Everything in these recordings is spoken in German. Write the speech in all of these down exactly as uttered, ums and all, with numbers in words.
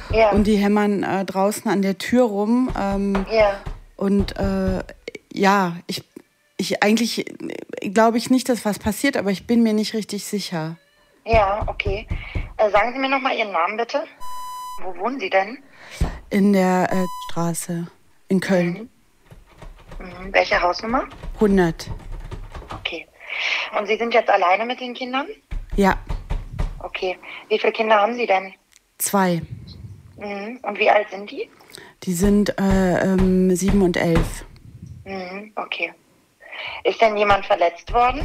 Ja. Und die hämmern äh, draußen an der Tür rum. Ähm, Ja. Und äh, ja, ich, ich eigentlich glaube ich nicht, dass was passiert, aber ich bin mir nicht richtig sicher. Ja, okay. Äh, sagen Sie mir noch mal Ihren Namen bitte. Wo wohnen Sie denn? In der äh, Straße in Köln. Mhm. Mhm. Welche Hausnummer? hundert. Okay. Und Sie sind jetzt alleine mit den Kindern? Ja. Okay. Wie viele Kinder haben Sie denn? Zwei. Mhm. Und wie alt sind die? Die sind äh, ähm, sieben und elf. Mhm. Okay. Ist denn jemand verletzt worden?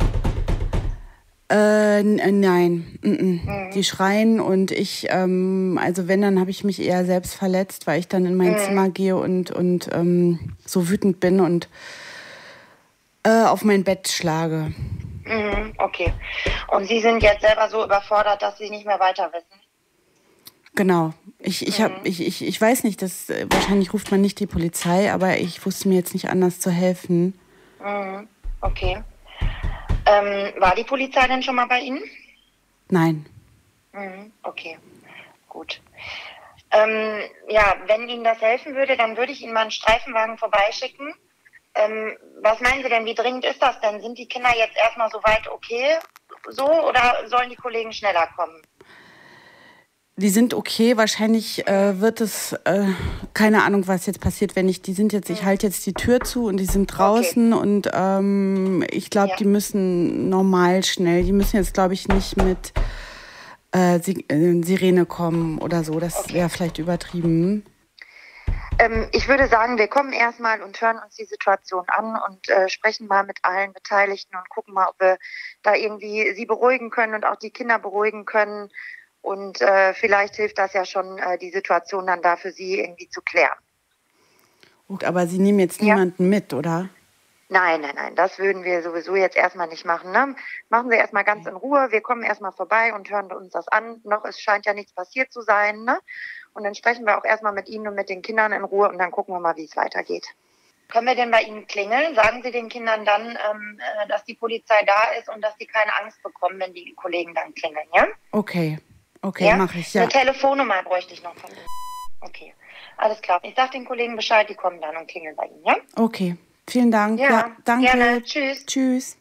Äh, n- nein. Mm -mm. Mhm. Die schreien und ich, ähm, also wenn, dann habe ich mich eher selbst verletzt, weil ich dann in mein Mhm. Zimmer gehe und, und ähm, so wütend bin und äh, auf mein Bett schlage. Mhm. Okay. Und Sie sind jetzt selber so überfordert, dass Sie nicht mehr weiter wissen? Genau. Ich, ich, hab, Mhm. ich, ich, ich weiß nicht, dass, äh, wahrscheinlich ruft man nicht die Polizei, aber ich wusste mir jetzt nicht anders zu helfen. Mhm. Okay. Ähm, war die Polizei denn schon mal bei Ihnen? Nein. Mhm. Okay, gut. Ähm, ja, wenn Ihnen das helfen würde, dann würde ich Ihnen mal einen Streifenwagen vorbeischicken. Ähm, was meinen Sie denn, wie dringend ist das denn? Sind die Kinder jetzt erstmal soweit okay so oder sollen die Kollegen schneller kommen? Die sind okay, wahrscheinlich äh, wird es, äh, keine Ahnung, was jetzt passiert, wenn ich, die sind jetzt, ich halte jetzt die Tür zu und die sind draußen und ähm, ich glaube, Ja. die müssen normal schnell, die müssen jetzt, glaube ich, nicht mit äh, Si- äh, Sirene kommen oder so, das Okay. wäre vielleicht übertrieben. Ähm, ich würde sagen, wir kommen erstmal und hören uns die Situation an und äh, sprechen mal mit allen Beteiligten und gucken mal, ob wir da irgendwie sie beruhigen können und auch die Kinder beruhigen können. Und äh, vielleicht hilft das ja schon, äh, die Situation dann da für sie irgendwie zu klären. Gut, aber Sie nehmen jetzt Ja. niemanden mit, oder? Nein, nein, nein, das würden wir sowieso jetzt erstmal nicht machen. Ne? Machen Sie erstmal ganz in Ruhe. Wir kommen erstmal vorbei und hören uns das an. Noch, es scheint ja nichts passiert zu sein. Ne? Und dann sprechen wir auch erstmal mit Ihnen und mit den Kindern in Ruhe und dann gucken wir mal, wie es weitergeht. Können wir denn bei Ihnen klingeln? Sagen Sie den Kindern dann, ähm, äh, dass die Polizei da ist und dass sie keine Angst bekommen, wenn die Kollegen dann klingeln, ja? Okay, okay, Ja? mache ich, ja. Eine Telefonnummer bräuchte ich noch von Ihnen. Okay, alles klar. Ich sage den Kollegen Bescheid, die kommen dann und klingeln bei Ihnen, ja? Okay, vielen Dank. Ja, Ja, danke. gerne. Tschüss. Tschüss.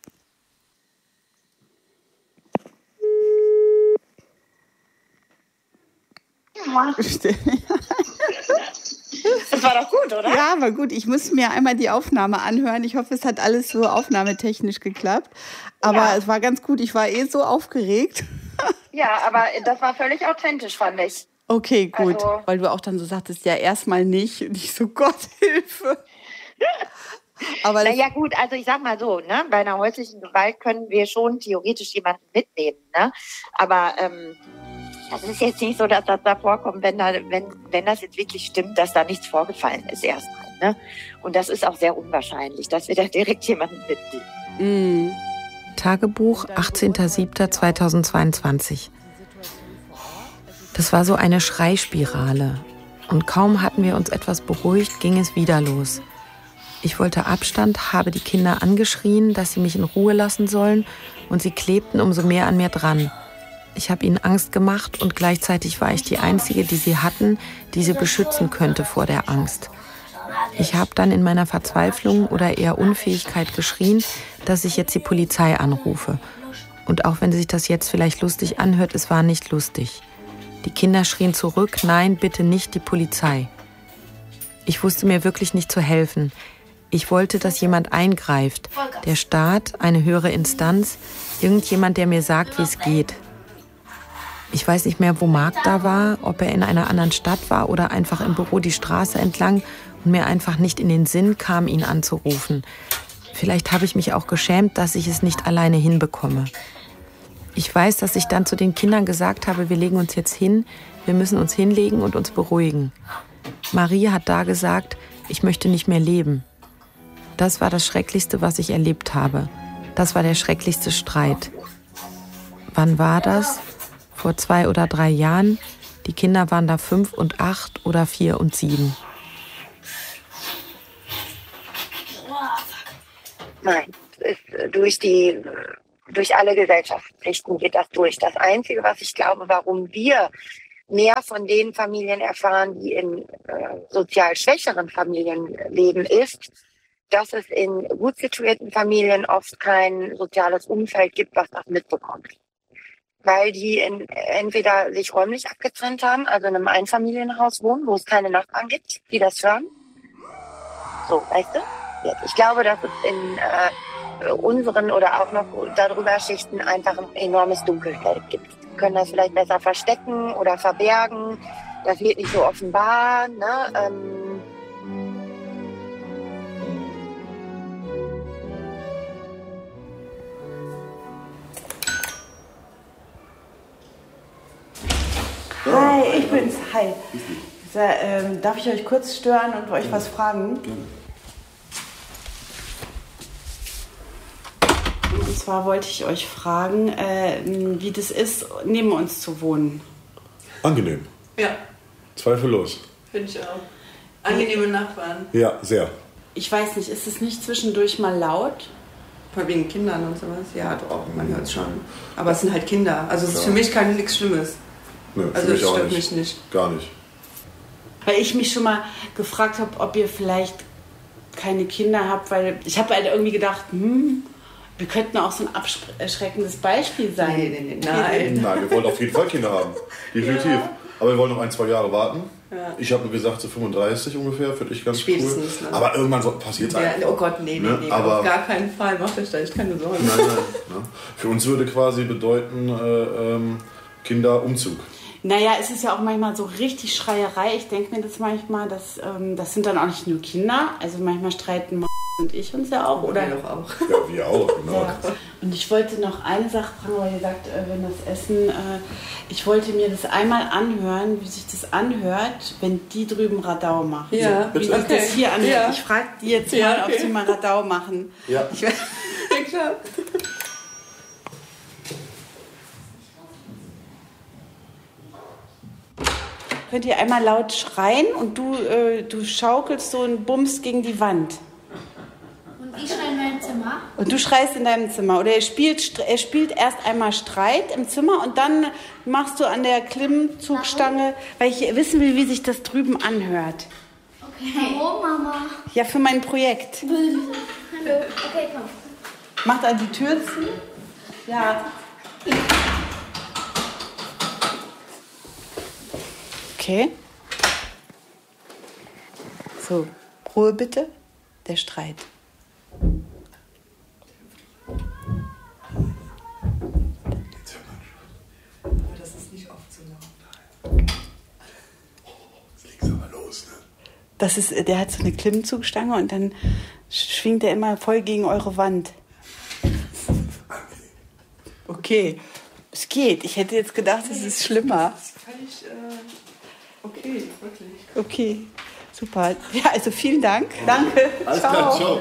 Das war doch gut, oder? Ja, war gut. Ich muss mir einmal die Aufnahme anhören. Ich hoffe, es hat alles so aufnahmetechnisch geklappt. Aber Ja. es war ganz gut. Ich war eh so aufgeregt. Ja, aber das war völlig authentisch, fand ich. Okay, gut. Also- Weil du auch dann so sagtest, ja, erstmal nicht. Und ich so, Gott, Hilfe. Aber das, Naja gut, also ich sag mal so, ne, bei einer häuslichen Gewalt können wir schon theoretisch jemanden mitnehmen, ne? Aber ähm, das ist jetzt nicht so, dass das da vorkommt, wenn, da, wenn, wenn das jetzt wirklich stimmt, dass da nichts vorgefallen ist erstmal. Ne? Und das ist auch sehr unwahrscheinlich, dass wir da direkt jemanden mitnehmen. mm, Tagebuch, achtzehnter siebter zweitausendzweiundzwanzig. Das war so eine Schreispirale. Und kaum hatten wir uns etwas beruhigt, ging es wieder los. Ich wollte Abstand, habe die Kinder angeschrien, dass sie mich in Ruhe lassen sollen, und sie klebten umso mehr an mir dran. Ich habe ihnen Angst gemacht und gleichzeitig war ich die Einzige, die sie hatten, die sie beschützen könnte vor der Angst. Ich habe dann in meiner Verzweiflung oder eher Unfähigkeit geschrien, dass ich jetzt die Polizei anrufe. Und auch wenn sich das jetzt vielleicht lustig anhört, es war nicht lustig. Die Kinder schrien zurück, nein, bitte nicht die Polizei. Ich wusste mir wirklich nicht zu helfen. Ich wollte, dass jemand eingreift. Der Staat, eine höhere Instanz, irgendjemand, der mir sagt, wie es geht. Ich weiß nicht mehr, wo Marc da war, ob er in einer anderen Stadt war oder einfach im Büro die Straße entlang und mir einfach nicht in den Sinn kam, ihn anzurufen. Vielleicht habe ich mich auch geschämt, dass ich es nicht alleine hinbekomme. Ich weiß, dass ich dann zu den Kindern gesagt habe, wir legen uns jetzt hin, wir müssen uns hinlegen und uns beruhigen. Marie hat da gesagt, ich möchte nicht mehr leben. Das war das Schrecklichste, was ich erlebt habe. Das war der schrecklichste Streit. Wann war das? Vor zwei oder drei Jahren. Die Kinder waren da fünf und acht oder vier und sieben. Nein, es ist durch die, durch alle Gesellschaftspflichten geht das durch. Das Einzige, was ich glaube, warum wir mehr von den Familien erfahren, die in äh, sozial schwächeren Familien leben, ist, dass es in gut situierten Familien oft kein soziales Umfeld gibt, was das mitbekommt. Weil die in, entweder sich räumlich abgetrennt haben, also in einem Einfamilienhaus wohnen, wo es keine Nachbarn gibt, die das hören. So, weißt du? Ich glaube, dass es in äh, unseren oder auch noch darüber Schichten einfach ein enormes Dunkelfeld gibt. Wir können das vielleicht besser verstecken oder verbergen. Das wird nicht so offenbar, ne? Ähm, Hi, ich bin's. Hi. So, ähm, darf ich euch kurz stören und euch was fragen? Und zwar wollte ich euch fragen, äh, wie das ist, neben uns zu wohnen. Angenehm. Ja. Zweifellos. Finde ich auch. Angenehme Nachbarn. Ja, sehr. Ich weiß nicht, ist es nicht zwischendurch mal laut? Vor wegen Kindern und sowas. Ja, doch, man hört es schon. Aber es sind halt Kinder. Also es ist Ja. für mich kein nichts Schlimmes. Nee, also für mich das auch stört nicht. mich nicht. Gar nicht. Weil ich mich schon mal gefragt habe, ob ihr vielleicht keine Kinder habt, weil ich habe halt irgendwie gedacht, hm, wir könnten auch so ein abschreckendes Beispiel sein. Nee, nee, nee, nein. Nein, wir wollen auf jeden Fall Kinder haben. Definitiv. Ja. Aber wir wollen noch ein, zwei Jahre warten. Ja. Ich habe gesagt, so fünfunddreißig ungefähr, finde ich ganz Spätestens, cool. ne? Aber irgendwann so, passiert es Ja, einfach. oh Gott, nee, nee, Ne? nee. Aber auf gar keinen Fall. Macht euch da echt keine Sorgen. Nein, nein. Ne? Für uns würde quasi bedeuten, äh, ähm, Kinderumzug. Naja, es ist ja auch manchmal so richtig Schreierei. Ich denke mir das manchmal, dass, ähm, das sind dann auch nicht nur Kinder. Also manchmal streiten und ich uns ja auch. Oder? Wir doch auch. Ja, wir auch, genau. Ja. Und ich wollte noch eine Sache fragen, weil ihr sagt, äh, wenn das Essen, äh, ich wollte mir das einmal anhören, wie sich das anhört, wenn die drüben Radau machen. Ja, wie sich okay. das hier anhört. Ja. Ich frage die jetzt Ja, mal, okay. ob sie mal Radau machen. Ja. Ich, Ja, klar. könnt ihr einmal laut schreien und du, äh, du schaukelst so und bummst gegen die Wand. Und ich schreie in meinem Zimmer. Und du schreist in deinem Zimmer. Oder er spielt, er spielt erst einmal Streit im Zimmer und dann machst du an der Klimmzugstange, weil ich wissen will, wie sich das drüben anhört. Okay. Warum, Mama? Ja, für mein Projekt. Hallo. Okay, komm. Macht er die Tür zu? Ja. Okay. So, Ruhe bitte. Der Streit. Aber das ist nicht oft so laut. Jetzt legt's aber los, ne? Das ist, der hat so eine Klimmzugstange und dann schwingt er immer voll gegen eure Wand. Okay, es geht. Ich hätte jetzt gedacht, es ist schlimmer. Das ist völlig äh, okay, wirklich. Okay, super. Ja, also vielen Dank. Danke. Alles Ciao. klar, ciao.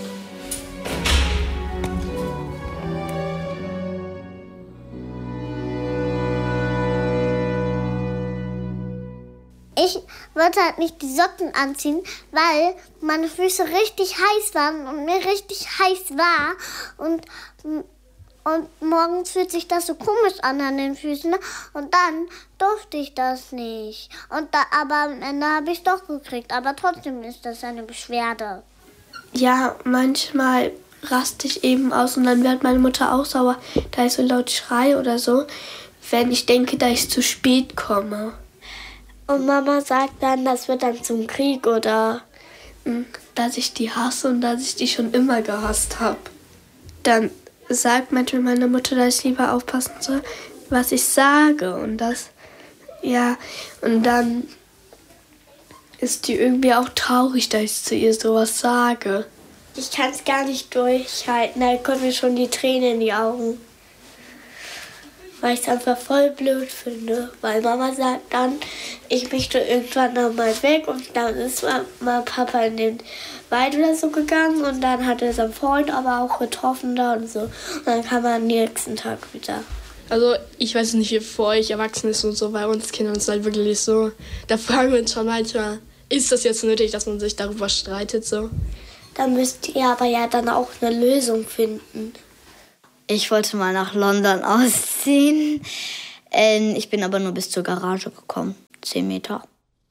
Ich wollte halt nicht die Socken anziehen, weil meine Füße richtig heiß waren und mir richtig heiß war. Und, und morgens fühlt sich das so komisch an an den Füßen. Und dann durfte ich das nicht. Und da, aber am Ende habe ich es doch gekriegt. Aber trotzdem ist das eine Beschwerde. Ja, manchmal raste ich eben aus und dann wird meine Mutter auch sauer, da ich so laut schreie oder so, wenn ich denke, dass ich zu spät komme. Und Mama sagt dann, das wird dann zum Krieg oder... Dass ich die hasse und dass ich die schon immer gehasst habe. Dann sagt manchmal meine Mutter, dass ich lieber aufpassen soll, was ich sage. Und das, ja, und dann ist die irgendwie auch traurig, dass ich zu ihr sowas sage. Ich kann es gar nicht durchhalten, da kommen mir schon die Tränen in die Augen. Weil ich es einfach voll blöd finde. Weil Mama sagt dann, ich möchte irgendwann noch mal weg. Und dann ist mal Papa in den Wald oder so gegangen. Und dann hat er seinen Freund aber auch getroffen da und so. Und dann kam er am nächsten Tag wieder. Also ich weiß nicht, wie vor euch erwachsen ist und so, bei uns Kindern ist es halt wirklich so. Da fragen wir uns schon manchmal, ist das jetzt nötig, dass man sich darüber streitet so? Dann müsst ihr aber ja dann auch eine Lösung finden. Ich wollte mal nach London ausziehen. Ähm, ich bin aber nur bis zur Garage gekommen. Zehn Meter.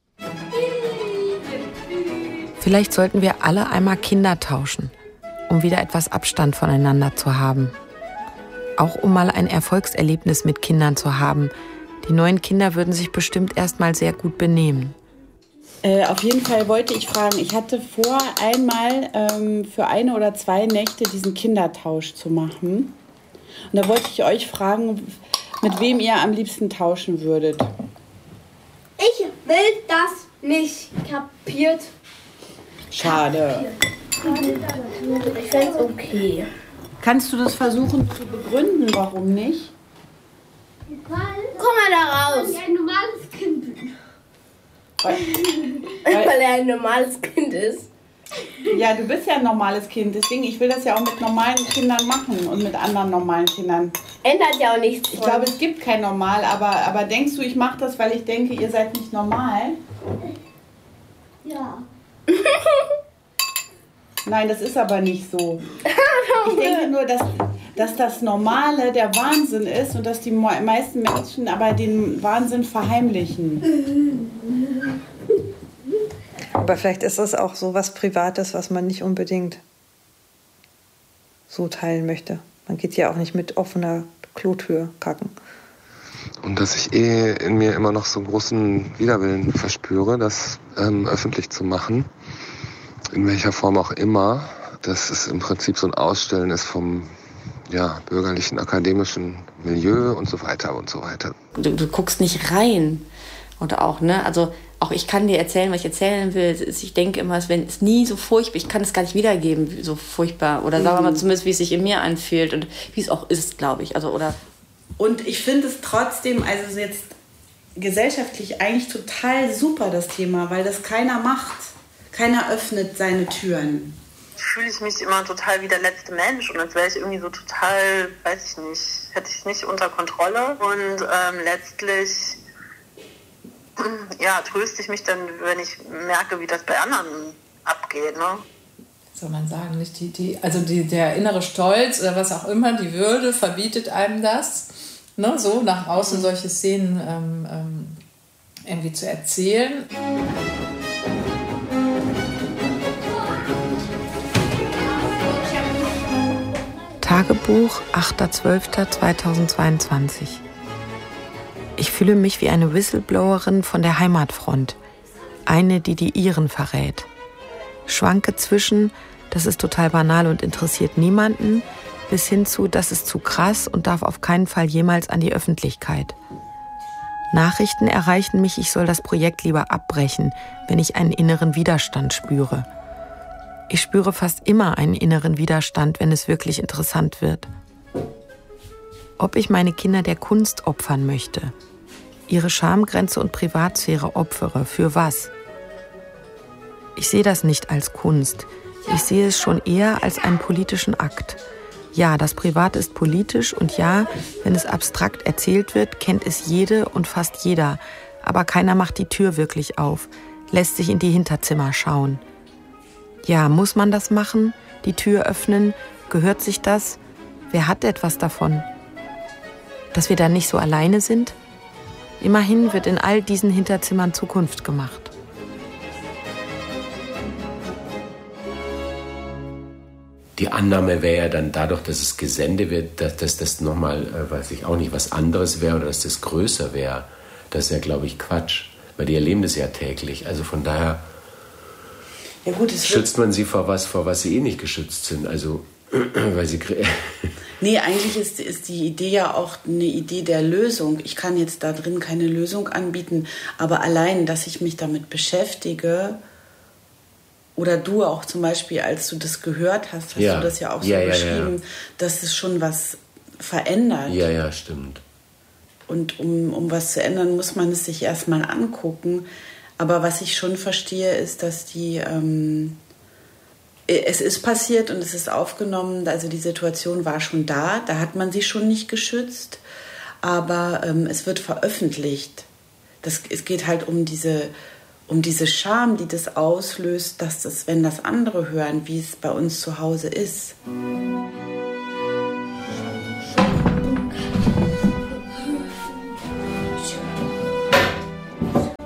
Vielleicht sollten wir alle einmal Kinder tauschen, um wieder etwas Abstand voneinander zu haben. Auch um mal ein Erfolgserlebnis mit Kindern zu haben. Die neuen Kinder würden sich bestimmt erst mal sehr gut benehmen. Äh, auf jeden Fall wollte ich fragen, ich hatte vor, einmal ähm, für eine oder zwei Nächte diesen Kindertausch zu machen. Und da wollte ich euch fragen, mit wem ihr am liebsten tauschen würdet. Ich will das nicht. Kapiert? Schade. Ich fände es okay. Kannst du das versuchen zu begründen, warum nicht? Guck mal da raus. Weil ich ein normales Kind bin. Weil, Weil, weil, er ein normales Kind ist. ja, du bist ja ein normales Kind, deswegen ich will das ja auch mit normalen Kindern machen und mit anderen normalen Kindern. Ändert ja auch nichts. Ich glaube, es gibt kein Normal, aber, aber denkst du, ich mache das, weil ich denke, ihr seid nicht normal? Ja. Nein, das ist aber nicht so. Ich denke nur, dass, dass das Normale der Wahnsinn ist und dass die meisten Menschen aber den Wahnsinn verheimlichen. Aber vielleicht ist das auch so was Privates, was man nicht unbedingt so teilen möchte. Man geht ja auch nicht mit offener Klotür kacken. Und dass ich eh in mir immer noch so einen großen Widerwillen verspüre, das ähm, öffentlich zu machen, in welcher Form auch immer, dass es im Prinzip so ein Ausstellen ist vom ja, bürgerlichen, akademischen Milieu und so weiter und so weiter. Du, du guckst nicht rein. Und auch, ne, also auch ich kann dir erzählen, was ich erzählen will. Ich denke immer, es ist nie so furchtbar, ich kann es gar nicht wiedergeben, so furchtbar. Oder sagen wir mal zumindest, wie es sich in mir anfühlt und wie es auch ist, glaube ich. Also, oder und ich finde es trotzdem, also jetzt gesellschaftlich eigentlich total super, das Thema, weil das keiner macht. Keiner öffnet seine Türen. Fühle ich mich immer total wie der letzte Mensch und als wäre ich irgendwie so total, weiß ich nicht, hätte ich es nicht unter Kontrolle. Und ähm, letztlich ja, tröste ich mich dann, wenn ich merke, wie das bei anderen abgeht. Ne? Soll man sagen, nicht die, die, also die, der innere Stolz oder was auch immer, die Würde verbietet einem das, ne, so nach außen solche Szenen ähm, ähm, irgendwie zu erzählen. Tagebuch, achter zwölfter zweitausendzweiundzwanzig. Ich fühle mich wie eine Whistleblowerin von der Heimatfront. Eine, die die Iren verrät. Schwanke zwischen, das ist total banal und interessiert niemanden, bis hin zu, das ist zu krass und darf auf keinen Fall jemals an die Öffentlichkeit. Nachrichten erreichen mich, ich soll das Projekt lieber abbrechen, wenn ich einen inneren Widerstand spüre. Ich spüre fast immer einen inneren Widerstand, wenn es wirklich interessant wird. Ob ich meine Kinder der Kunst opfern möchte, ihre Schamgrenze und Privatsphäre opfere, für was? Ich sehe das nicht als Kunst. Ich sehe es schon eher als einen politischen Akt. Ja, das Private ist politisch und ja, wenn es abstrakt erzählt wird, kennt es jede und fast jeder. Aber keiner macht die Tür wirklich auf, lässt sich in die Hinterzimmer schauen. Ja, muss man das machen? Die Tür öffnen? Gehört sich das? Wer hat etwas davon? Dass wir dann nicht so alleine sind? Immerhin wird in all diesen Hinterzimmern Zukunft gemacht. Die Annahme wäre ja dann dadurch, dass es Gesende wird, dass, dass das nochmal, äh, weiß ich auch nicht, was anderes wäre oder dass das größer wäre. Das ist ja, glaube ich, Quatsch. Weil die erleben das ja täglich. Also von daher ja gut, es schützt man sie vor was, vor was sie eh nicht geschützt sind. Also, weil sie... Nee, eigentlich ist, ist die Idee ja auch eine Idee der Lösung. Ich kann jetzt da drin keine Lösung anbieten, aber allein, dass ich mich damit beschäftige, oder du auch zum Beispiel, als du das gehört hast, hast ja. du das ja auch so ja, beschrieben, ja, ja. dass es schon was verändert. Ja, ja, stimmt. Und um, um was zu ändern, muss man es sich erstmal angucken. Aber was ich schon verstehe, ist, dass die... Ähm, es ist passiert und es ist aufgenommen, also die Situation war schon da, da hat man sie schon nicht geschützt, aber ähm, es wird veröffentlicht. Das, es geht halt um diese, um diese Scham, die das auslöst, dass das, wenn das andere hören, wie es bei uns zu Hause ist.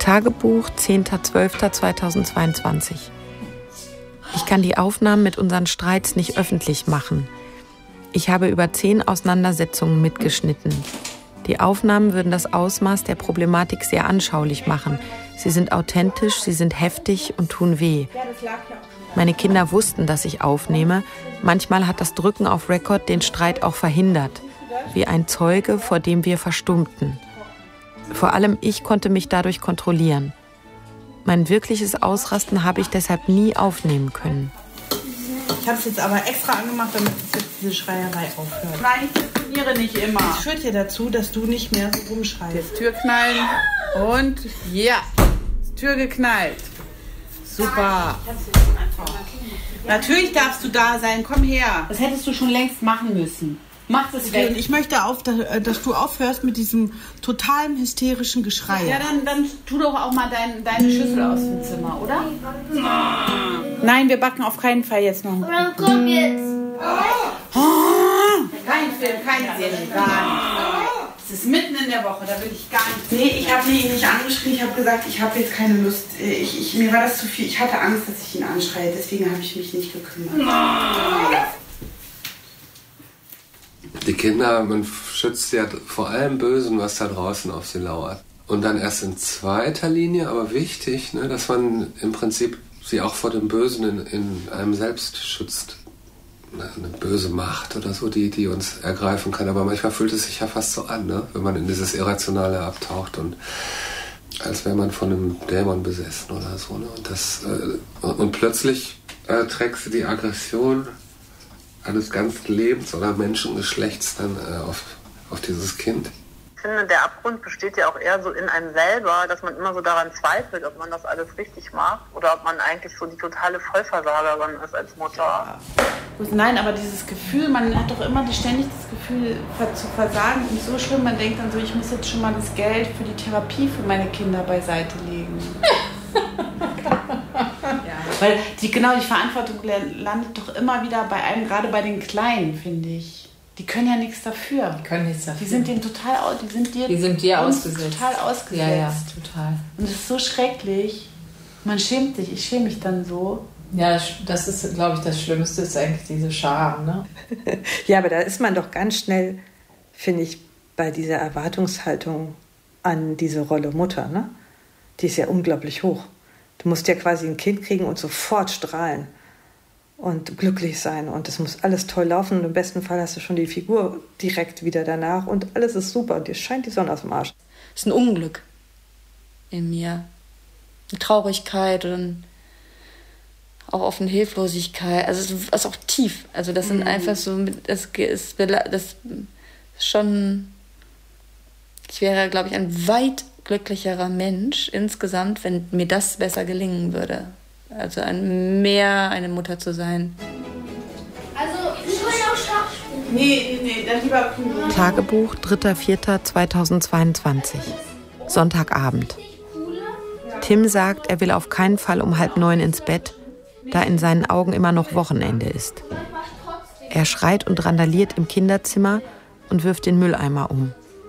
Tagebuch zehnter zwölfter zweitausendzweiundzwanzig. Ich kann die Aufnahmen mit unseren Streits nicht öffentlich machen. Ich habe über zehn Auseinandersetzungen mitgeschnitten. Die Aufnahmen würden das Ausmaß der Problematik sehr anschaulich machen. Sie sind authentisch, sie sind heftig und tun weh. Meine Kinder wussten, dass ich aufnehme. Manchmal hat das Drücken auf Record den Streit auch verhindert, wie ein Zeuge, vor dem wir verstummten. Vor allem ich konnte mich dadurch kontrollieren. Mein wirkliches Ausrasten habe ich deshalb nie aufnehmen können. Ich habe es jetzt aber extra angemacht, damit jetzt diese Schreierei aufhört. Nein, ich telefoniere nicht immer. Das führt ja dazu, dass du nicht mehr so rumschreist. Jetzt Tür knallen und ja, Tür geknallt. Super. Natürlich darfst du da sein, komm her. Das hättest du schon längst machen müssen. Mach das weg. Und ich möchte, auf, dass du aufhörst mit diesem totalen hysterischen Geschrei. Ja, dann, dann tu doch auch mal dein, deine Schüssel aus dem Zimmer, oder? Nein, wir backen auf keinen Fall jetzt noch. Oder komm jetzt. Oh. Kein Film, kein Sinn, gar nicht. Es ist mitten in der Woche, da will ich gar nicht. Nee, ich habe ihn nicht angeschrien. Ich habe gesagt, ich habe jetzt keine Lust. Ich, ich, mir war das zu viel. Ich hatte Angst, dass ich ihn anschreie. Deswegen habe ich mich nicht gekümmert. Die Kinder, man schützt ja vor allem Bösen, was da draußen auf sie lauert. Und dann erst in zweiter Linie, aber wichtig, ne, dass man im Prinzip sie auch vor dem Bösen in, in einem selbst schützt. Eine böse Macht oder so, die, die uns ergreifen kann. Aber manchmal fühlt es sich ja fast so an, ne, wenn man in dieses Irrationale abtaucht und als wäre man von einem Dämon besessen oder so. Ne? Und, das, äh, und plötzlich äh, trägst du die Aggression eines ganzen Lebens oder Menschengeschlechts dann äh, auf, auf dieses Kind. Ich finde, der Abgrund besteht ja auch eher so in einem selber, dass man immer so daran zweifelt, ob man das alles richtig macht oder ob man eigentlich so die totale Vollversagerin ist als Mutter. Nein, aber dieses Gefühl, man hat doch immer ständig das Gefühl zu versagen und so schlimm, man denkt dann so, ich muss jetzt schon mal das Geld für die Therapie für meine Kinder beiseite legen. Weil die, genau, die Verantwortung landet doch immer wieder bei einem, gerade bei den Kleinen, finde ich. Die können ja nichts dafür. Die können nichts dafür. Die sind denen total, die sind dir, die sind dir ausgesetzt. total ausgesetzt. Ja, ja, total. Und es ist so schrecklich. Man schämt sich, ich schäme mich dann so. Ja, das ist, glaube ich, das Schlimmste ist eigentlich diese Scham, ne? Ja, aber da ist man doch ganz schnell, finde ich, bei dieser Erwartungshaltung an diese Rolle Mutter, ne? Die ist ja unglaublich hoch. Du musst ja quasi ein Kind kriegen und sofort strahlen und glücklich sein und es muss alles toll laufen und im besten Fall hast du schon die Figur direkt wieder danach und alles ist super und dir scheint die Sonne aus dem Arsch. Es ist ein Unglück in mir, eine Traurigkeit und auch oft eine Hilflosigkeit, also es ist auch tief, also das sind mhm. einfach so, das ist, das ist schon, ich wäre, glaube ich, ein weit glücklicherer Mensch insgesamt, wenn mir das besser gelingen würde. Also ein, mehr eine Mutter zu sein. Also, ich will auch Schach spielen. Nee, nee, nee, dann lieber Kuchen. Tagebuch dritter vierter zweitausendzweiundzwanzig. Sonntagabend. Tim sagt, er will auf keinen Fall um halb neun ins Bett, da in seinen Augen immer noch Wochenende ist. Er schreit und randaliert im Kinderzimmer und wirft den Mülleimer um.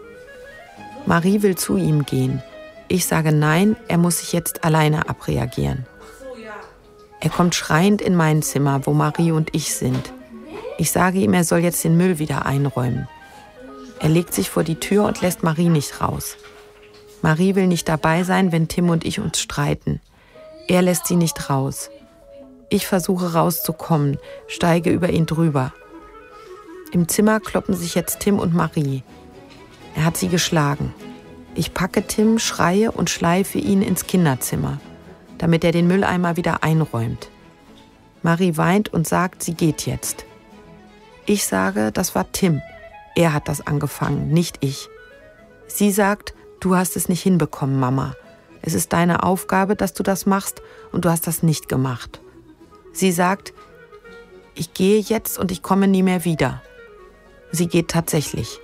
Marie will zu ihm gehen. Ich sage nein, er muss sich jetzt alleine abreagieren. Er kommt schreiend in mein Zimmer, wo Marie und ich sind. Ich sage ihm, er soll jetzt den Müll wieder einräumen. Er legt sich vor die Tür und lässt Marie nicht raus. Marie will nicht dabei sein, wenn Tim und ich uns streiten. Er lässt sie nicht raus. Ich versuche rauszukommen, steige über ihn drüber. Im Zimmer kloppen sich jetzt Tim und Marie. Er hat sie geschlagen. Ich packe Tim, schreie und schleife ihn ins Kinderzimmer, damit er den Mülleimer wieder einräumt. Marie weint und sagt, sie geht jetzt. Ich sage, das war Tim. Er hat das angefangen, nicht ich. Sie sagt, du hast es nicht hinbekommen, Mama. Es ist deine Aufgabe, dass du das machst und du hast das nicht gemacht. Sie sagt, ich gehe jetzt und ich komme nie mehr wieder. Sie geht tatsächlich.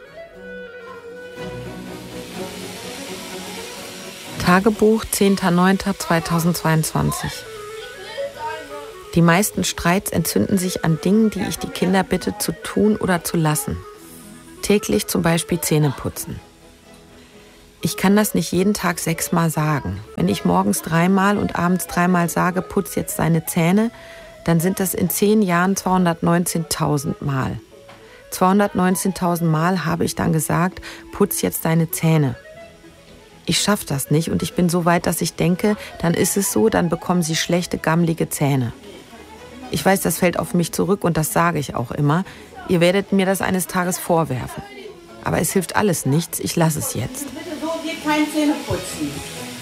Tagebuch zehnter neunter zweitausendzweiundzwanzig. Die meisten Streits entzünden sich an Dingen, die ich die Kinder bitte zu tun oder zu lassen. Täglich zum Beispiel Zähne putzen. Ich kann das nicht jeden Tag sechsmal sagen. Wenn ich morgens dreimal und abends dreimal sage, putz jetzt deine Zähne, dann sind das in zehn Jahren zweihundertneunzehntausend Mal. zweihundertneunzehntausend Mal habe ich dann gesagt, putz jetzt deine Zähne. Ich schaffe das nicht und ich bin so weit, dass ich denke, dann ist es so, dann bekommen sie schlechte, gammelige Zähne. Ich weiß, das fällt auf mich zurück und das sage ich auch immer. Ihr werdet mir das eines Tages vorwerfen. Aber es hilft alles nichts, ich lasse es jetzt. Bitte so geht kein Zähneputzen.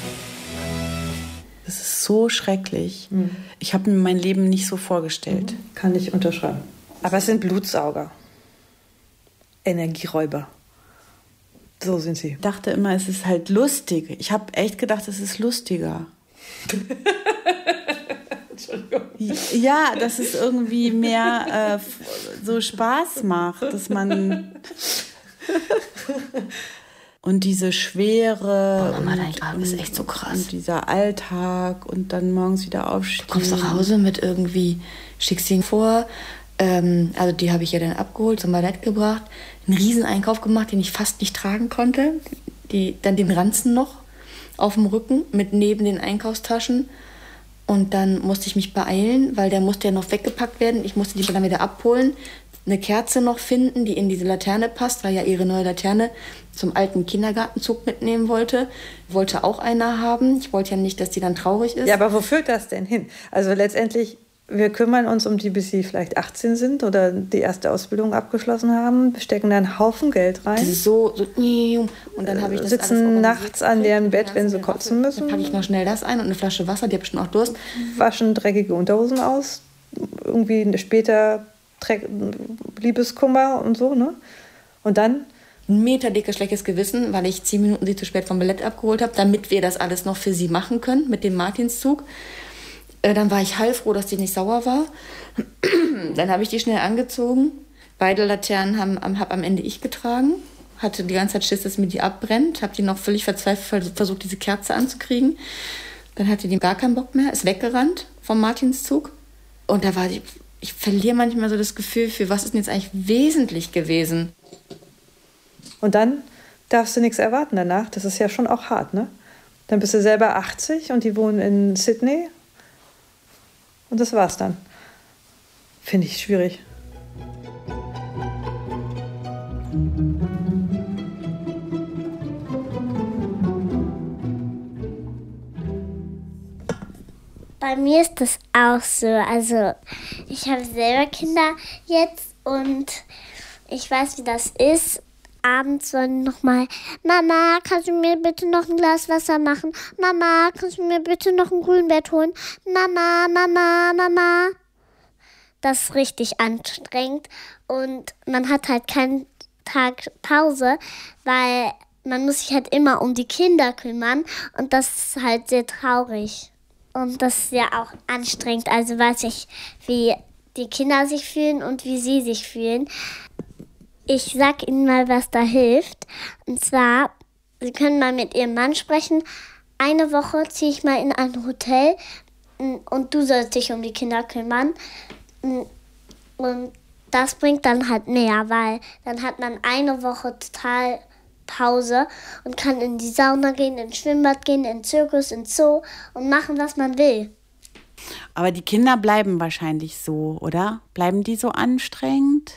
Das ist so schrecklich. Mhm. Ich habe mir mein Leben nicht so vorgestellt. Mhm. Kann ich unterschreiben. Aber es sind Blutsauger. Energieräuber. So sind sie. Ich dachte immer, es ist halt lustig. Ich habe echt gedacht, es ist lustiger. Entschuldigung. Ja, dass es irgendwie mehr äh, so Spaß macht, dass man... Und diese Schwere. Oh Mama, dein und, Grab ist echt so krass. Und dieser Alltag und dann morgens wieder aufstehen. Du kommst nach Hause mit irgendwie, schickst ihn vor, ähm, also die habe ich ja dann abgeholt, zum Ballett gebracht, einen Rieseneinkauf gemacht, den ich fast nicht tragen konnte. Die, dann den Ranzen noch auf dem Rücken mit neben den Einkaufstaschen. Und dann musste ich mich beeilen, weil der musste ja noch weggepackt werden. Ich musste die dann wieder abholen. Eine Kerze noch finden, die in diese Laterne passt, weil ja ihre neue Laterne zum alten Kindergartenzug mitnehmen wollte. Wollte auch einer haben. Ich wollte ja nicht, dass die dann traurig ist. Ja, aber wo führt das denn hin? Also letztendlich, wir kümmern uns um die, bis sie vielleicht achtzehn sind oder die erste Ausbildung abgeschlossen haben, stecken da einen Haufen Geld rein. Das ist so, so und dann habe ich das sitzen nachts an deren Bett, wenn sie kotzen müssen. Dann packe ich noch schnell das ein und eine Flasche Wasser, die hat bestimmt auch Durst. Waschen dreckige Unterhosen aus. Irgendwie später Liebeskummer und so, ne? Und dann? Ein Meter dickes schlechtes Gewissen, weil ich zehn Minuten sie zu spät vom Ballett abgeholt habe, damit wir das alles noch für sie machen können mit dem Martinszug. Äh, dann war ich heilfroh, dass die nicht sauer war. Dann habe ich die schnell angezogen. Beide Laternen haben, habe am Ende ich getragen. Hatte die ganze Zeit Schiss, dass mir die abbrennt. Habe die noch völlig verzweifelt versucht, diese Kerze anzukriegen. Dann hatte die gar keinen Bock mehr, ist weggerannt vom Martinszug. Und da war die... Ich verliere manchmal so das Gefühl für, was ist denn jetzt eigentlich wesentlich gewesen? Und dann darfst du nichts erwarten danach. Das ist ja schon auch hart, ne? Dann bist du selber achtzig und die wohnen in Sydney. Und das war's dann. Finde ich schwierig. Bei mir ist das auch so. Also ich habe selber Kinder jetzt und ich weiß, wie das ist. Abends sollen noch mal, Mama, kannst du mir bitte noch ein Glas Wasser machen? Mama, kannst du mir bitte noch ein Grünbett holen? Mama, Mama, Mama. Das ist richtig anstrengend und man hat halt keinen Tag Pause, weil man muss sich halt immer um die Kinder kümmern und das ist halt sehr traurig. Und das ist ja auch anstrengend. Also weiß ich, wie die Kinder sich fühlen und wie sie sich fühlen. Ich sag Ihnen mal, was da hilft. Und zwar, Sie können mal mit Ihrem Mann sprechen. Eine Woche ziehe ich mal in ein Hotel und du sollst dich um die Kinder kümmern. Und das bringt dann halt mehr, weil dann hat man eine Woche total Pause und kann in die Sauna gehen, ins Schwimmbad gehen, in den Zirkus, ins Zoo und machen, was man will. Aber die Kinder bleiben wahrscheinlich so, oder? Bleiben die so anstrengend?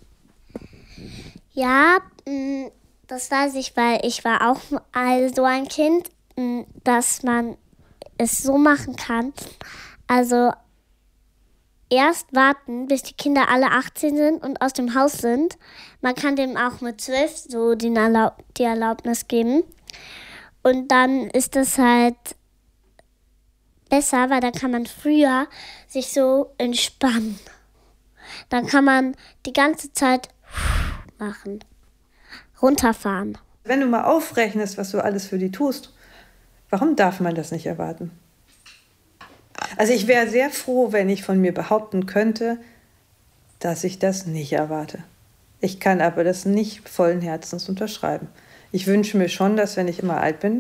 Ja, das weiß ich, weil ich war auch so ein Kind, dass man es so machen kann. Also erst warten, bis die Kinder alle achtzehn sind und aus dem Haus sind. Man kann dem auch mit zwölf so die Erlaubnis geben. Und dann ist das halt besser, weil dann kann man früher sich so entspannen. Dann kann man die ganze Zeit machen, runterfahren. Wenn du mal aufrechnest, was du alles für die tust, warum darf man das nicht erwarten? Also ich wäre sehr froh, wenn ich von mir behaupten könnte, dass ich das nicht erwarte. Ich kann aber das nicht vollen Herzens unterschreiben. Ich wünsche mir schon, dass wenn ich immer alt bin,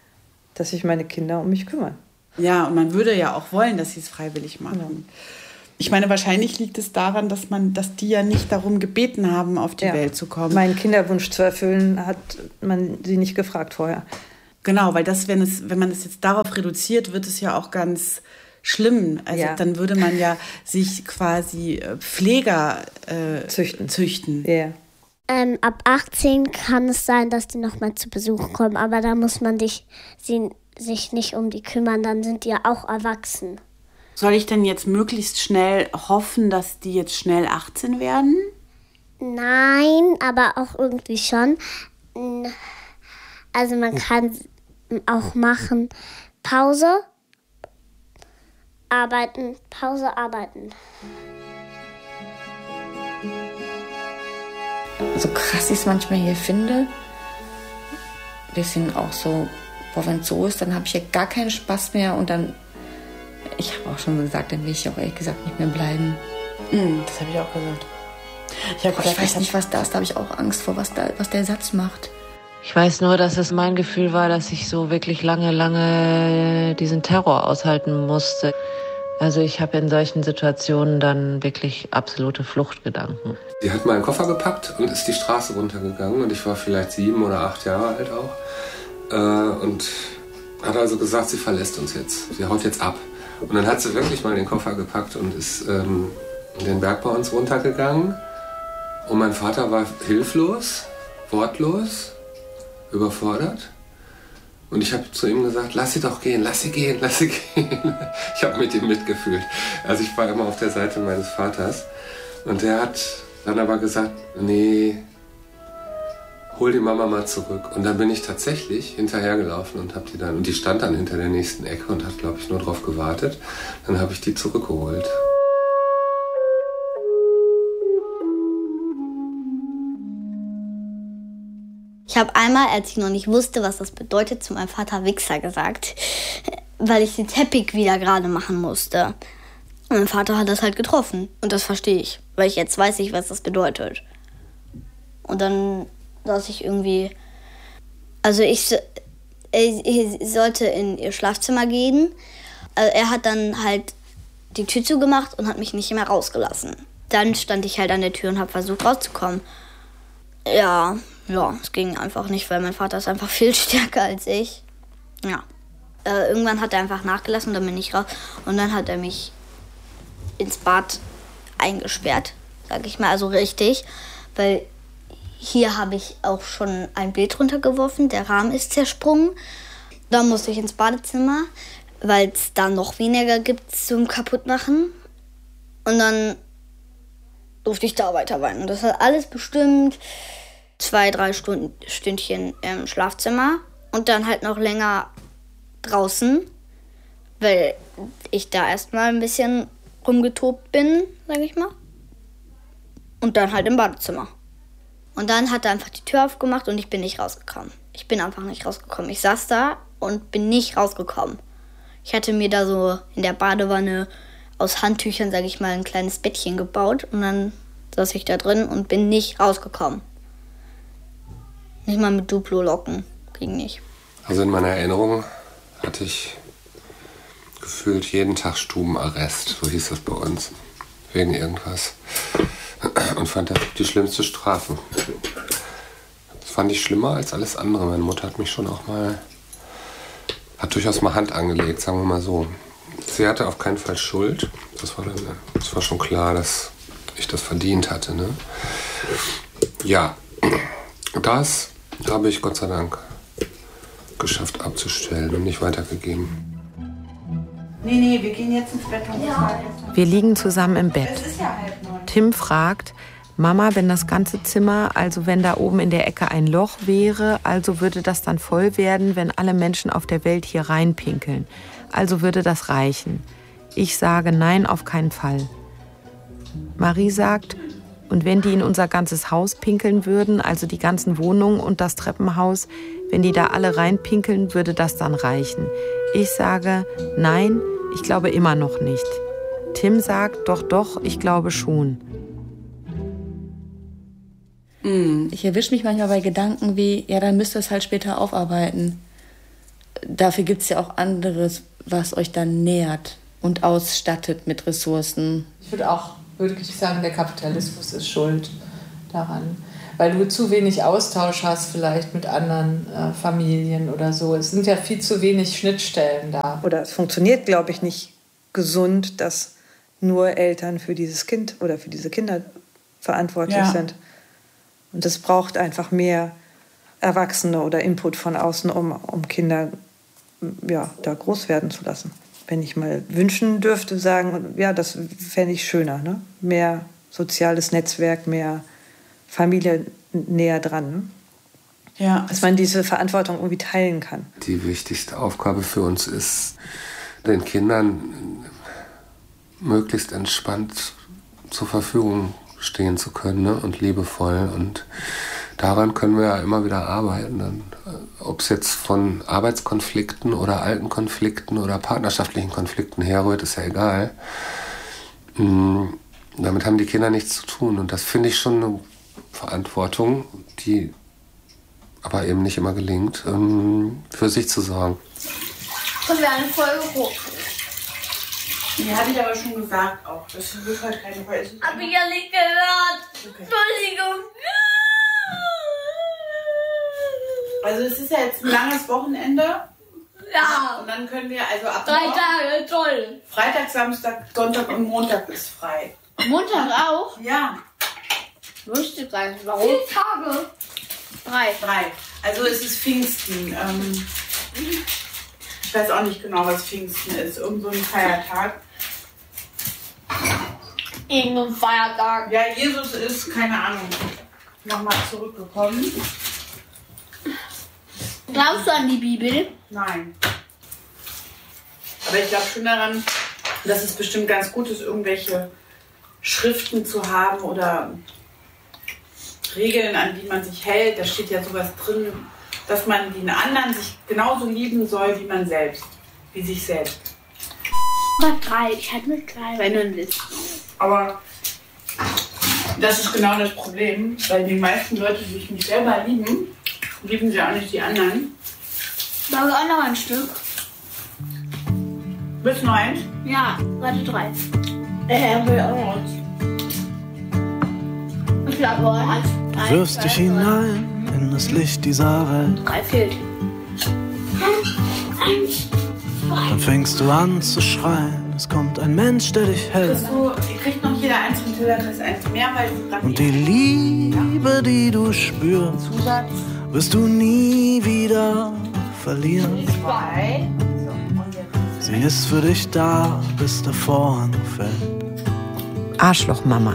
dass sich meine Kinder um mich kümmern. Ja, und man würde ja auch wollen, dass sie es freiwillig machen. Ich meine, wahrscheinlich liegt es daran, dass man, dass die ja nicht darum gebeten haben, auf die Ja. Welt zu kommen. Meinen Kinderwunsch zu erfüllen, hat man sie nicht gefragt vorher. Genau, weil das, wenn es, wenn man es jetzt darauf reduziert, wird es ja auch ganz schlimm. Also Ja. dann würde man ja sich quasi äh, Pfleger äh, züchten. züchten. Yeah. Ähm, ab achtzehn kann es sein, dass die nochmal zu Besuch kommen, aber da muss man dich, sie, sich nicht um die kümmern, dann sind die ja auch erwachsen. Soll ich denn jetzt möglichst schnell hoffen, dass die jetzt schnell achtzehn werden? Nein, aber auch irgendwie schon. Also man kann auch machen Pause, arbeiten, Pause, arbeiten. So krass ich es manchmal hier finde, bisschen auch so, boah, wenn es so ist, dann habe ich ja gar keinen Spaß mehr und dann, ich habe auch schon gesagt, dann will ich auch ehrlich gesagt nicht mehr bleiben. Mm, das habe ich auch gesagt. Ich, hab boah, gesagt, ich weiß ich nicht, was da ist, da habe ich auch Angst vor, was, da, was der Satz macht. Ich weiß nur, dass es mein Gefühl war, dass ich so wirklich lange, lange diesen Terror aushalten musste. Also ich habe in solchen Situationen dann wirklich absolute Fluchtgedanken. Sie hat meinen Koffer gepackt und ist die Straße runtergegangen und ich war vielleicht sieben oder acht Jahre alt auch. Äh, und hat also gesagt, sie verlässt uns jetzt, sie haut jetzt ab. Und dann hat sie wirklich mal den Koffer gepackt und ist ähm, den Berg bei uns runtergegangen. Und mein Vater war hilflos, wortlos, überfordert. Und ich habe zu ihm gesagt, lass sie doch gehen, lass sie gehen, lass sie gehen. Ich habe mit ihm mitgefühlt. Also ich war immer auf der Seite meines Vaters. Und der hat dann aber gesagt, nee, hol die Mama mal zurück. Und dann bin ich tatsächlich hinterhergelaufen und habe die dann, und die stand dann hinter der nächsten Ecke und hat, glaube ich, nur drauf gewartet. Dann habe ich die zurückgeholt. Ich habe einmal, als ich noch nicht wusste, was das bedeutet, zu meinem Vater Wichser gesagt, weil ich den Teppich wieder gerade machen musste. Und mein Vater hat das halt getroffen. Und das verstehe ich, weil ich jetzt weiß ich, was das bedeutet. Und dann saß ich irgendwie... Also ich, ich sollte in ihr Schlafzimmer gehen. Also er hat dann halt die Tür zugemacht und hat mich nicht mehr rausgelassen. Dann stand ich halt an der Tür und habe versucht rauszukommen. Ja... Ja, es ging einfach nicht, weil mein Vater ist einfach viel stärker als ich. Ja. Äh, irgendwann hat er einfach nachgelassen und dann bin ich raus. Und dann hat er mich ins Bad eingesperrt, sag ich mal, also richtig. Weil hier habe ich auch schon ein Bild runtergeworfen, der Rahmen ist zersprungen. Dann musste ich ins Badezimmer, weil es da noch weniger gibt zum Kaputtmachen. Und dann durfte ich da weiter weinen. Und das hat alles bestimmt zwei, drei Stunden, Stündchen im Schlafzimmer und dann halt noch länger draußen, weil ich da erstmal ein bisschen rumgetobt bin, sag ich mal. Und dann halt im Badezimmer. Und dann hat er einfach die Tür aufgemacht und ich bin nicht rausgekommen. Ich bin einfach nicht rausgekommen. Ich saß da und bin nicht rausgekommen. Ich hatte mir da so in der Badewanne aus Handtüchern, sag ich mal, ein kleines Bettchen gebaut und dann saß ich da drin und bin nicht rausgekommen. Nicht mal mit Duplo-Locken. Ging nicht. Also in meiner Erinnerung hatte ich gefühlt jeden Tag Stubenarrest, so hieß das bei uns, wegen irgendwas. Und fand das die schlimmste Strafe. Das fand ich schlimmer als alles andere. Meine Mutter hat mich schon auch mal, hat durchaus mal Hand angelegt, sagen wir mal so. Sie hatte auf keinen Fall Schuld. Das war, dann, das war schon klar, dass ich das verdient hatte. Ne? Ja, das habe ich Gott sei Dank geschafft abzustellen und nicht weitergegeben. Nee, nee, wir gehen jetzt ins Bett. Und ja. Wir liegen zusammen im Bett. Es ist ja halb neun. Tim fragt, Mama, wenn das ganze Zimmer, also wenn da oben in der Ecke ein Loch wäre, also würde das dann voll werden, wenn alle Menschen auf der Welt hier reinpinkeln. Also würde das reichen. Ich sage nein, auf keinen Fall. Marie sagt, und wenn die in unser ganzes Haus pinkeln würden, also die ganzen Wohnungen und das Treppenhaus, wenn die da alle reinpinkeln, würde das dann reichen. Ich sage, nein, ich glaube immer noch nicht. Tim sagt, doch, doch, ich glaube schon. Ich erwische mich manchmal bei Gedanken wie, ja, dann müsst ihr es halt später aufarbeiten. Dafür gibt es ja auch anderes, was euch dann nährt. und ausstattet mit Ressourcen. Ich würde auch wirklich sagen, der Kapitalismus ist schuld daran. Weil du zu wenig Austausch hast vielleicht mit anderen äh, Familien oder so. Es sind ja viel zu wenig Schnittstellen da. Oder es funktioniert, glaube ich, nicht gesund, dass nur Eltern für dieses Kind oder für diese Kinder verantwortlich ja. sind. Und es braucht einfach mehr Erwachsene oder Input von außen, um, um Kinder ja, da groß werden zu lassen. Wenn ich mal wünschen dürfte, sagen, ja, das fände ich schöner. Ne? Mehr soziales Netzwerk, mehr Familie näher dran. Ne? Ja. Dass man diese Verantwortung irgendwie teilen kann. Die wichtigste Aufgabe für uns ist, den Kindern möglichst entspannt zur Verfügung stehen zu können, ne? Und liebevoll. Und daran können wir ja immer wieder arbeiten. Ob es jetzt von Arbeitskonflikten oder alten Konflikten oder partnerschaftlichen Konflikten herrührt, ist ja egal. Mhm. Damit haben die Kinder nichts zu tun. Und das finde ich schon eine Verantwortung, die aber eben nicht immer gelingt, für sich zu sorgen. Können wir eine Folge hoch? Die hatte ich aber schon gesagt auch. Das wird halt keine Folge. Hab ich ja nicht gehört. Okay. Entschuldigung. Also es ist ja jetzt ein langes Wochenende. Ja. Und dann können wir also ab Drei Tage, toll. Freitag, Samstag, Sonntag und Montag ist frei. Montag auch? Ja. Lustig sein. Warum? Vier Tage. Drei. Drei. Also es ist Pfingsten. Ähm, ich weiß auch nicht genau, was Pfingsten ist. Irgend so ein Feiertag. Irgendein Feiertag. Ja, Jesus ist, keine Ahnung, nochmal zurückgekommen. Glaubst du an die Bibel? Nein. Aber ich glaube schon daran, dass es bestimmt ganz gut ist, irgendwelche Schriften zu haben oder Regeln, an die man sich hält. Da steht ja sowas drin, dass man den anderen sich genauso lieben soll wie man selbst, wie sich selbst. Aber drei, ich hatte mit drei, wenn du willst. Aber das ist genau das Problem, weil die meisten Leute, die sich nicht selber lieben, lieben sie auch nicht die anderen. Machen wir auch noch ein Stück? Willst du noch eins? Ja, warte, drei. Äh, will auch noch eins. Ich glaube, eins. Du wirfst dich hinein in das Licht dieser Welt. Drei fehlt. Eins, zwei. Dann fängst du an zu schreien. Es kommt ein Mensch, der dich hält. So, ihr kriegt noch jeder eins von Tilda, kriegt eins mehr, weil sie und die Liebe, die du spürst, Zusatz. wirst du nie wieder verlieren. Zwei. Sie ist für dich da, bis der Vorhang fällt. Arschlochmama.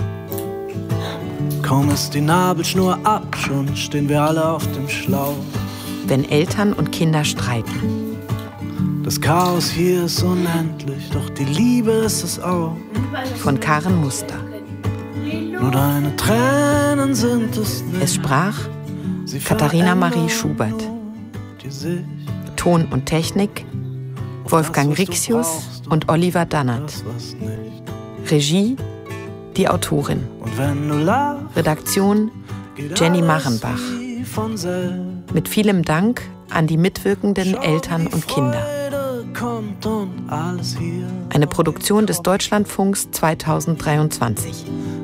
Kaum ist die Nabelschnur ab, schon stehen wir alle auf dem Schlauch. Wenn Eltern und Kinder streiten. Das Chaos hier ist unendlich, doch die Liebe ist es auch. Von Karen Muster. Nur deine Tränen sind es nicht. Es sprach Katharina Marie Schubert. Ton und Technik Wolfgang Rixius und Oliver Dannert. Regie die Autorin. Redaktion Jenny Machenbach. Mit vielem Dank an die mitwirkenden Eltern und Kinder. Eine Produktion des Deutschlandfunks zweitausenddreiundzwanzig.